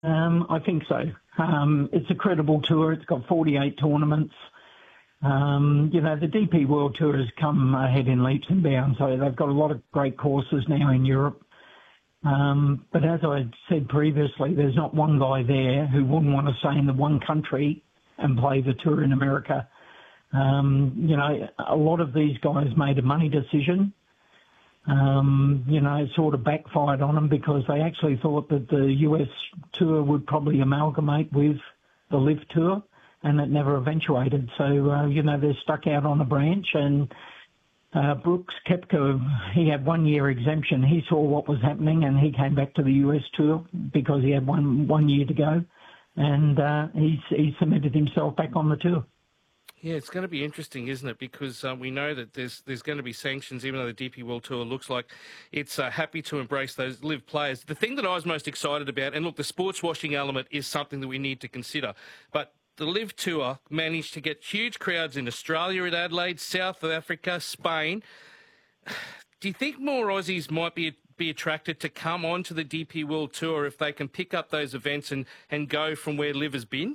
I think so. It's a credible tour. It's got 48 tournaments. The DP World Tour has come ahead in leaps and bounds, so they've got a lot of great courses now in Europe. But as I said previously, there's not one guy there who wouldn't want to stay in the one country and play the tour in America. A lot of these guys made a money decision. It sort of backfired on them because they actually thought that the US tour would probably amalgamate with the LIV Tour, and it never eventuated. So, they're stuck out on a branch, and Brooks Koepka, he had 1 year exemption. He saw what was happening, and he came back to the US tour because he had one year to go, and he submitted himself back on the tour. Yeah, it's going to be interesting, isn't it? Because we know that there's going to be sanctions, even though the DP World Tour looks like it's happy to embrace those LIV players. The thing that I was most excited about, and look, the sports washing element is something that we need to consider, but the LIV Tour managed to get huge crowds in Australia at Adelaide, South Africa, Spain. Do you think more Aussies might be attracted to come onto the DP World Tour if they can pick up those events and go from where LIV has been?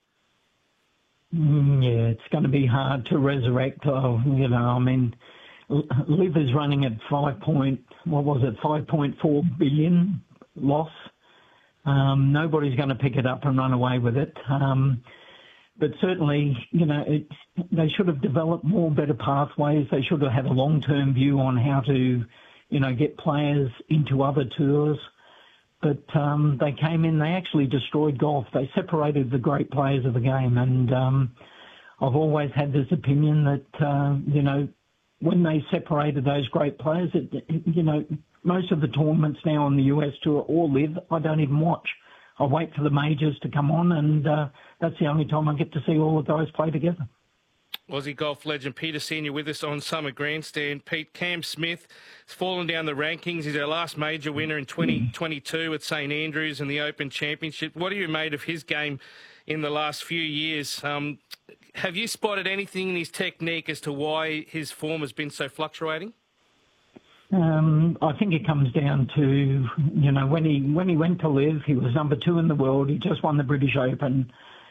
Yeah, it's going to be hard to resurrect. LIV is running at 5.4 billion loss. Nobody's going to pick it up and run away with it. But certainly, they should have developed better pathways. They should have had a long-term view on how to, get players into other tours. But they came in, they actually destroyed golf. They separated the great players of the game. And I've always had this opinion that, when they separated those great players, most of the tournaments now on the US Tour or LIV, I don't even watch. I wait for the majors to come on, and that's the only time I get to see all the guys play together. Aussie golf legend Peter Senior with us on Summer Grandstand. Pete, Cam Smith has fallen down the rankings. He's our last major winner in 2022 at St Andrews and the Open Championship. What have you made of his game in the last few years? Have you spotted anything in his technique as to why his form has been so fluctuating? I think it comes down to, when he went to LIV, he was number 2 in the world. He just won the British Open.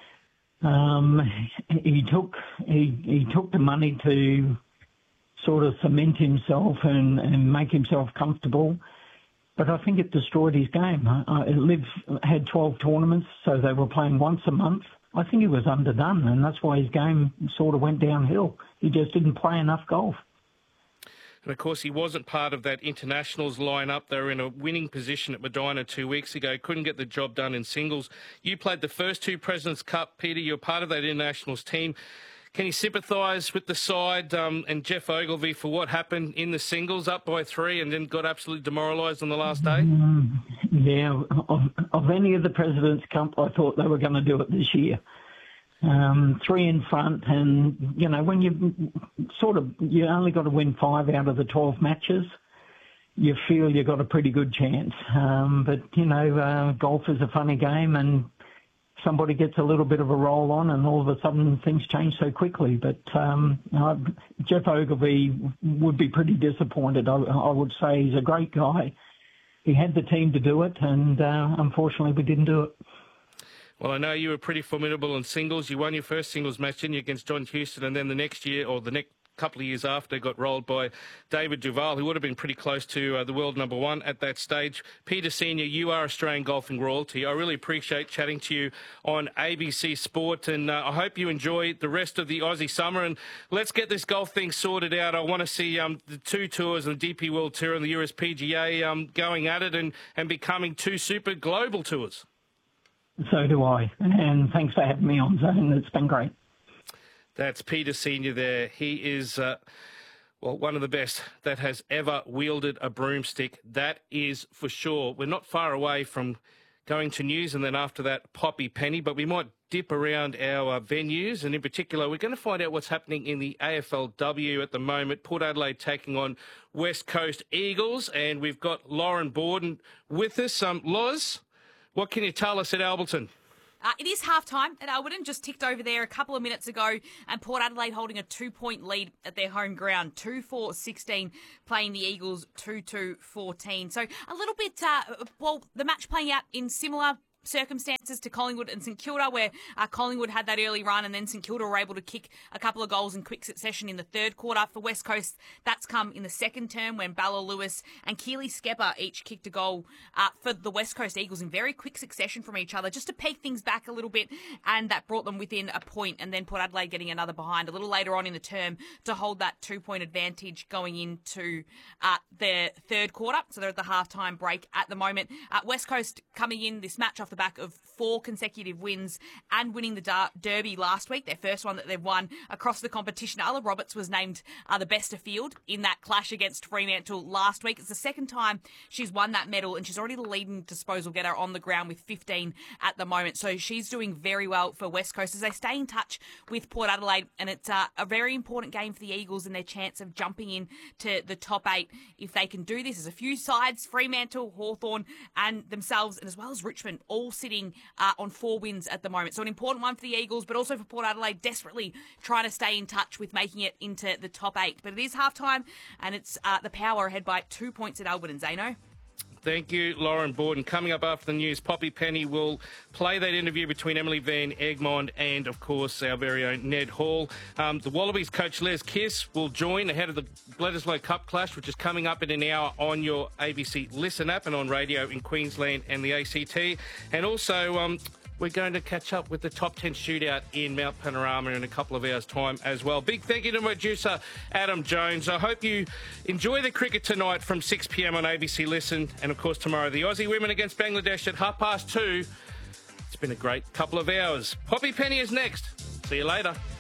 He took the money to sort of cement himself and make himself comfortable. But I think it destroyed his game. LIV had 12 tournaments, so they were playing once a month. I think he was underdone, and that's why his game sort of went downhill. He just didn't play enough golf. And, of course, he wasn't part of that internationals lineup. They were in a winning position at Medina 2 weeks ago. Couldn't get the job done in singles. You played the first 2 Presidents' Cup, Peter. You're part of that internationals team. Can you sympathise with the side and Geoff Ogilvy for what happened in the singles, up by 3 and then got absolutely demoralised on the last day? Yeah, of any of the Presidents' Cup, I thought they were going to do it this year. 3 in front, and, when you only got to win 5 out of the 12 matches, you feel you've got a pretty good chance. But golf is a funny game, and somebody gets a little bit of a roll on, and all of a sudden things change so quickly. But Geoff Ogilvy would be pretty disappointed. I would say he's a great guy. He had the team to do it, and unfortunately we didn't do it. Well, I know you were pretty formidable in singles. You won your first singles match, didn't you, against John Houston, and then the next year, or the next couple of years after, got rolled by David Duval, who would have been pretty close to the world number 1 at that stage. Peter Senior, you are Australian golfing royalty. I really appreciate chatting to you on ABC Sport, and I hope you enjoy the rest of the Aussie summer. And let's get this golf thing sorted out. I want to see the 2 tours, the DP World Tour and the US PGA, going at it and becoming 2 super global tours. So do I. And thanks for having me on, Zane. It's been great. That's Peter Senior there. He is, one of the best that has ever wielded a broomstick. That is for sure. We're not far away from going to news, and then after that, Poppy Penny. But we might dip around our venues, and in particular, we're going to find out what's happening in the AFLW at the moment. Port Adelaide taking on West Coast Eagles, and we've got Lauren Borden with us. Loz, what can you tell us at Alberton? It is half-time at Alberton, just ticked over there a couple of minutes ago, and Port Adelaide holding a 2-point lead at their home ground, 2-4-16, playing the Eagles 2-2-14. So a little bit, the match playing out in similar circumstances to Collingwood and St Kilda, where Collingwood had that early run and then St Kilda were able to kick a couple of goals in quick succession in the third quarter. For West Coast, that's come in the second term when Bella Lewis and Keely Skepper each kicked a goal for the West Coast Eagles in very quick succession from each other, just to peak things back a little bit, and that brought them within a point, and then Port Adelaide getting another behind a little later on in the term to hold that 2-point advantage going into their third quarter. So they're at the halftime break at the moment. West Coast coming in this match off the back of 4 consecutive wins and winning the Derby last week, their first one that they've won across the competition. Arla Roberts was named the best of field in that clash against Fremantle last week. It's the second time she's won that medal, and she's already the leading disposal getter on the ground with 15 at the moment. So she's doing very well for West Coast as they stay in touch with Port Adelaide, and it's a very important game for the Eagles and their chance of jumping in to the top 8 if they can do this. There's a few sides, Fremantle, Hawthorn and themselves, and as well as Richmond, all sitting on 4 wins at the moment. So an important one for the Eagles, but also for Port Adelaide, desperately trying to stay in touch with making it into the top 8. But it is halftime, and it's the Power ahead by 2 points at Alberton. Zeno? Thank you, Lauren Borden. Coming up after the news, Poppy Penny will play that interview between Emily Van Egmond and, of course, our very own Ned Hall. The Wallabies coach Les Kiss will join ahead of the Bledisloe Cup clash, which is coming up in an hour on your ABC Listen app and on radio in Queensland and the ACT. And also, we're going to catch up with the top 10 shootout in Mount Panorama in a couple of hours' time as well. Big thank you to producer Adam Jones. I hope you enjoy the cricket tonight from 6 p.m. on ABC Listen. And, of course, tomorrow, the Aussie women against Bangladesh at 2:30. It's been a great couple of hours. Poppy Penny is next. See you later.